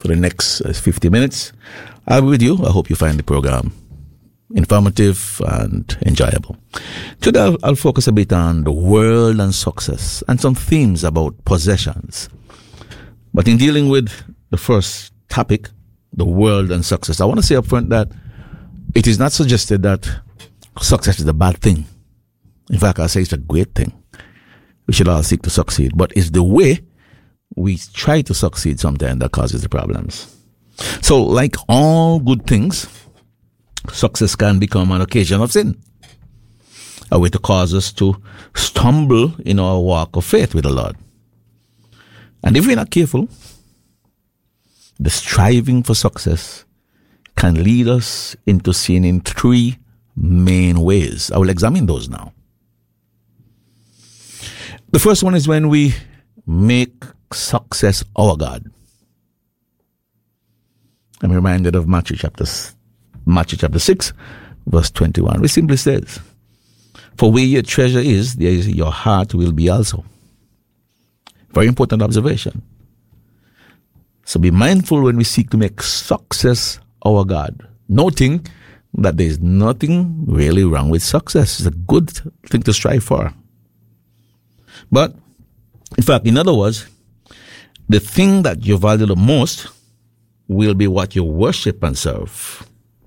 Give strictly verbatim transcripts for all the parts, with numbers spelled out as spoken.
for the next uh, fifty minutes. I'll be with you. I hope you find the program informative and enjoyable. Today I'll, I'll focus a bit on the world and success and some themes about possessions. But in dealing with the first topic, the world and success, I want to say up front that it is not suggested that success is a bad thing. In fact, I say it's a great thing. We should all seek to succeed. But it's the way we try to succeed sometimes that causes the problems. So, like all good things, success can become an occasion of sin, a way to cause us to stumble in our walk of faith with the Lord. And if we're not careful, the striving for success can lead us into sin in three main ways. I will examine those now. The first one is when we make success our God. I'm reminded of Matthew chapter, Matthew chapter six, verse twenty-one, which simply says, "For where your treasure is, there is your heart will be also." Very important observation. So be mindful when we seek to make success our God, noting that there is nothing really wrong with success. It's a good thing to strive for. But, in fact, in other words, the thing that you value the most will be what you worship and serve.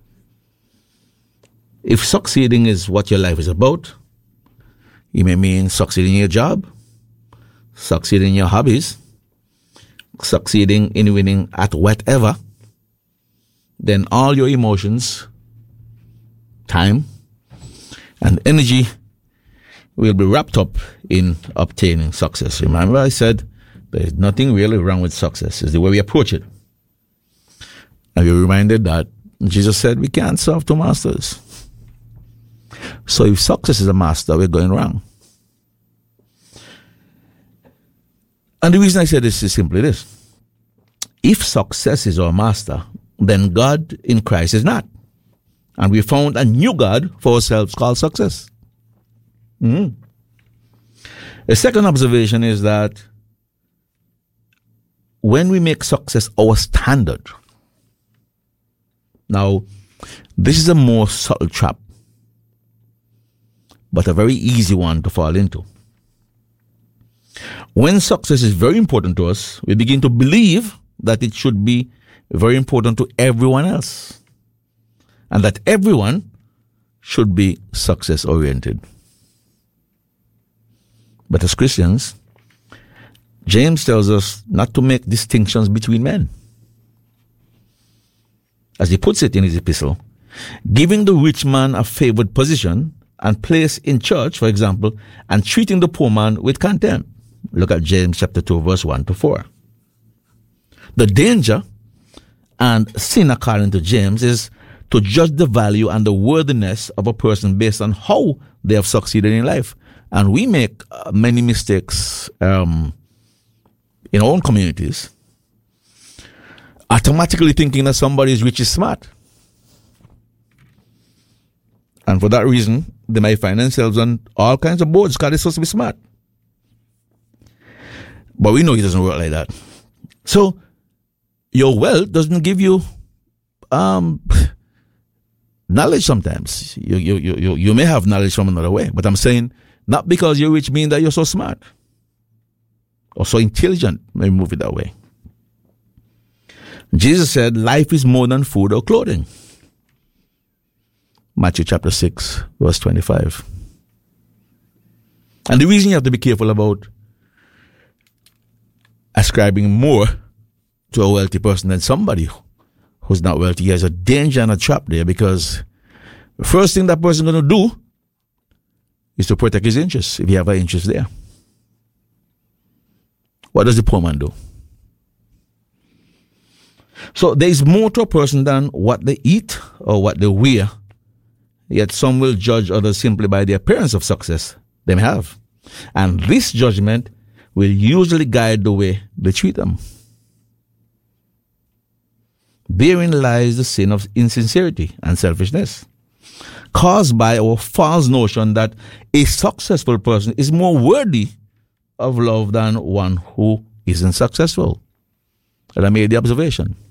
If succeeding is what your life is about, it may mean succeeding in your job, succeeding in your hobbies, succeeding in winning at whatever, then all your emotions, time, and energy will be wrapped up in obtaining success. Remember I said there is nothing really wrong with success. It's the way we approach it. And we're reminded that Jesus said we can't serve two masters. So if success is a master, we're going wrong. And the reason I say this is simply this. If success is our master, then God in Christ is not. And we found a new God for ourselves called success. Mm. The second observation is that when we make success our standard, now this is a more subtle trap, but a very easy one to fall into. When success is very important to us, we begin to believe that it should be very important to everyone else, and that everyone should be success-oriented. But as Christians, James tells us not to make distinctions between men. As he puts it in his epistle, giving the rich man a favored position and place in church, for example, and treating the poor man with contempt. Look at James chapter two, verse one to four. The danger and sin, according to James, is to judge the value and the worthiness of a person based on how they have succeeded in life. And we make uh, many mistakes um, in our own communities, automatically thinking that somebody is rich is smart. And for that reason, they might find themselves on all kinds of boards because they're supposed to be smart. But we know it doesn't work like that. So, your wealth doesn't give you um, knowledge sometimes. You, you, you, you may have knowledge from another way. But I'm saying, not because you're rich means that you're so smart or so intelligent. Let me move it that way. Jesus said, life is more than food or clothing. Matthew chapter six, verse twenty-five. And the reason you have to be careful about ascribing more to a wealthy person than somebody who's not wealthy, there's a danger and a trap there, because the first thing that person is going to do is to protect his interests, if you have an interest there. What does the poor man do? So there is more to a person than what they eat or what they wear. Yet some will judge others simply by the appearance of success they may have. And this judgment will usually guide the way they treat them. Therein lies the sin of insincerity and selfishness, caused by our false notion that a successful person is more worthy of love than one who isn't successful. And I made the observation.